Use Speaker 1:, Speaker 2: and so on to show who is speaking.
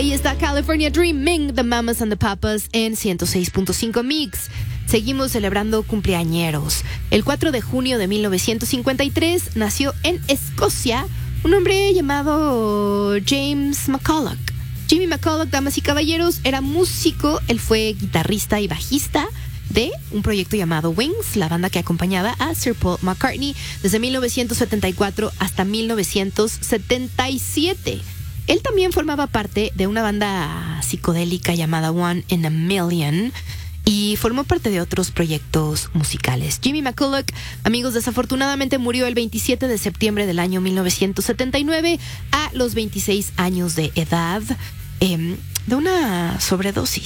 Speaker 1: Ahí está California Dreaming, The Mamas and the Papas en 106.5 Mix. Seguimos celebrando cumpleañeros. El 4 de junio de 1953 nació en Escocia un hombre llamado James McCulloch. Jimmy McCulloch, damas y caballeros, era músico. Él fue guitarrista y bajista de un proyecto llamado Wings, la banda que acompañaba a Sir Paul McCartney desde 1974 hasta 1977. Él también formaba parte de una banda psicodélica llamada One in a Million y formó parte de otros proyectos musicales. Jimmy McCulloch, amigos, desafortunadamente murió el 27 de septiembre del año 1979 a los 26 años de edad de una sobredosis.